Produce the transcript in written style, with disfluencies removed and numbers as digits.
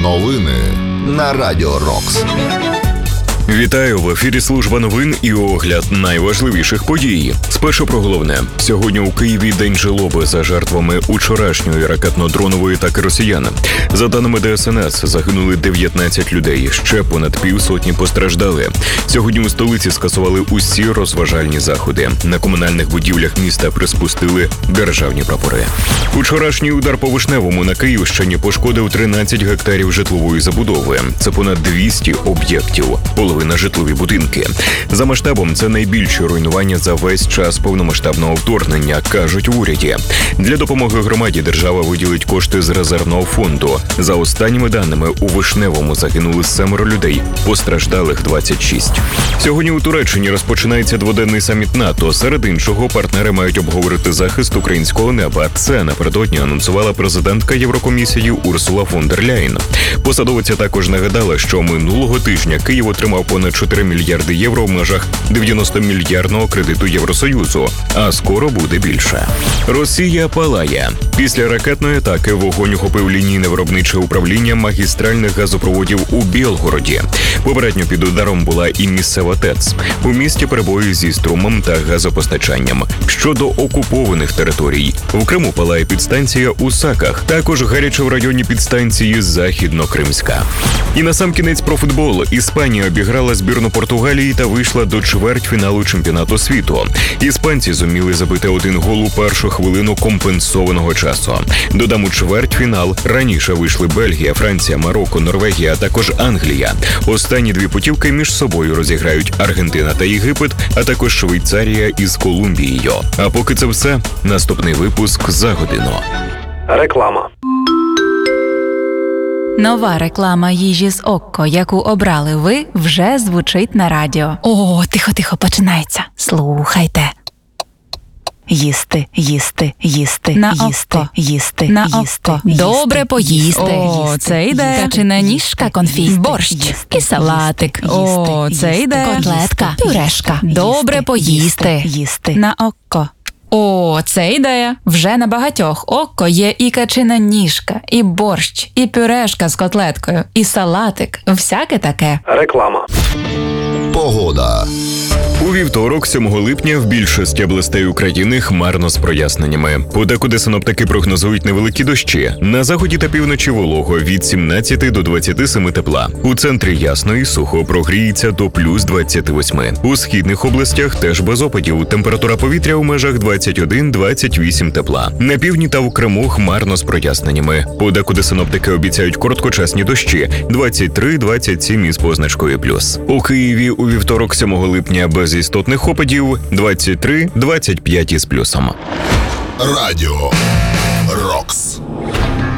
Новини на Радіо Рокс. Вітаю! В ефірі служба новин і огляд найважливіших подій. Спершу про головне. Сьогодні у Києві день жалоби за жертвами учорашньої ракетно-дронової атаки росіян. За даними ДСНС, загинули 19 людей, ще понад півсотні постраждали. Сьогодні у столиці скасували усі розважальні заходи. На комунальних будівлях міста приспустили державні прапори. Учорашній удар по Вишневому на Київщині пошкодив 13 гектарів житлової забудови. Це понад 200 об'єктів. На житлові будинки. За масштабом це найбільші руйнування за весь час повномасштабного вторгнення, кажуть в уряді. Для допомоги громаді держава виділить кошти з резервного фонду. За останніми даними, у Вишневому загинули 7 людей, постраждалих 26. Сьогодні у Туреччині розпочинається дводенний саміт НАТО. Серед іншого, партнери мають обговорити захист українського неба. Це напередодні анонсувала президентка Єврокомісії Урсула фон дер Ляєн. Посадовиця також нагадала, що минулого тижня Київ отримав понад 4 мільярди євро в межах 90-мільярдного кредиту Євросоюзу, а скоро буде більше. Росія палає. Після ракетної атаки вогонь охопив лінійне виробниче управління магістральних газопроводів у Білгороді. Попередньо під ударом була і місцева ТЕЦ. У місті перебої зі струмом та газопостачанням. Щодо окупованих територій, в Криму палає підстанція у Саках. Також гаряче в районі підстанції Західно-Кримська. І насамкінець про футбол. Іспанія обіграла збірну Португалії та вийшла до чвертьфіналу чемпіонату світу. Іспанці зуміли забити 1 гол у першу хвилину компенсованого часу. Додам, у чвертьфінал раніше вийшли Бельгія, Франція, Марокко, Норвегія, а також Англія. Останні 2 путівки між собою розіграють Аргентина та Єгипет, а також Швейцарія із Колумбією. А поки це все, наступний випуск за годину. Реклама. Нова реклама їжі з Окко, яку обрали ви, вже звучить на радіо. О, тихо, починається. Слухайте. Їсти, їсти, їсти, на їсти, Окко. Їсти, на їсти, Окко. Їсти. Добре поїсти. О, це йде. Качина ніжка, конфіт, борщ і салатик. О, це йде. Котлетка, пюрешка. Добре поїсти. Їсти. На Окко. О, це ідея. Вже на багатьох Окко є і качина ніжка, і борщ, і пюрешка з котлеткою, і салатик. Всяке таке. Реклама. Погода. У вівторок, 7 липня, в більшості областей України хмарно з проясненнями. Подекуди синоптики прогнозують невеликі дощі. На заході та півночі волого від 17 до 27 тепла. У центрі ясно і сухо, прогріється до плюс 28. У східних областях теж без опадів. Температура повітря у межах 21-28 тепла. На півдні та в Криму хмарно з проясненнями. Подекуди синоптики обіцяють короткочасні дощі 23-27 із позначкою плюс. У Києві у вівторок, 7 липня, без істотних опадів 23-25 із плюсом. Радіо